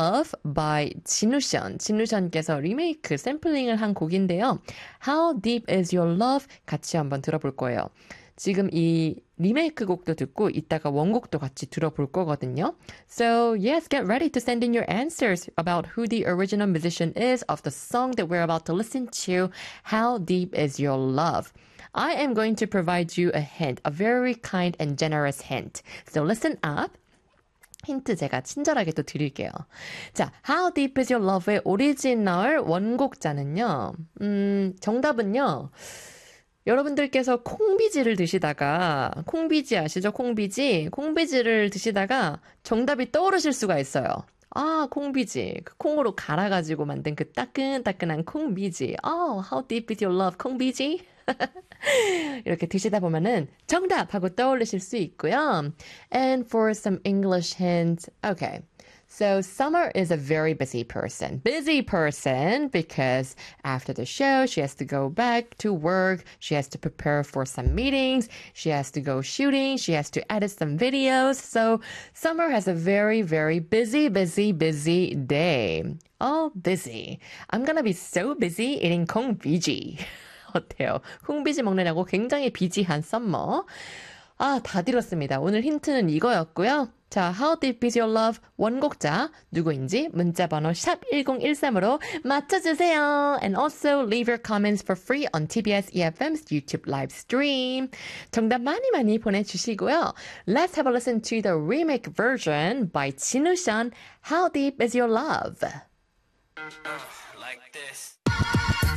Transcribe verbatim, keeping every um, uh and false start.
Love by 진우션. 진우션께서 리메이크, 샘플링을 한 곡인데요. How Deep Is Your Love 같이 한번 들어볼 거예요. 지금 이 리메이크 곡도 듣고 이따가 원곡도 같이 들어볼 거거든요. So yes, get ready to send in your answers about who the original musician is of the song that we're about to listen to, How Deep Is Your Love. I am going to provide you a hint, a very kind and generous hint. So listen up. 힌트 제가 친절하게 또 드릴게요. 자, How Deep Is Your Love의 오리지널 원곡자는요. 음, 정답은요. 여러분들께서 콩비지를 드시다가 콩비지 아시죠? 콩비지? 콩비지를 드시다가 정답이 떠오르실 수가 있어요. 아, 콩비지. 그 콩으로 갈아가지고 만든 그 따끈따끈한 콩비지. Oh, how deep is your love, 콩비지? 이렇게 드시다 보면은 정답! 하고 떠올리실 수 있고요. And for some English hints, okay. So Summer is a very busy person. Busy person because after the show, she has to go back to work. She has to prepare for some meetings. She has to go shooting. She has to edit some videos. So Summer has a very, very busy, busy, busy day. Oh, busy. I'm gonna be so busy eating 콩비지. 어때요? 콩비지 먹느라고 굉장히 비지한 썸머. 아, 다 들었습니다. 오늘 힌트는 이거였고요. 자, How Deep Is Your Love 원곡자 누구인지 문자번호 샵 일공일삼으로 맞춰주세요. And also leave your comments for free on 티비에스 이에프엠's YouTube live stream. 정답 많이 많이 보내주시고요. Let's have a listen to the remake version by 진우션, How Deep Is Your Love. Uh, like this.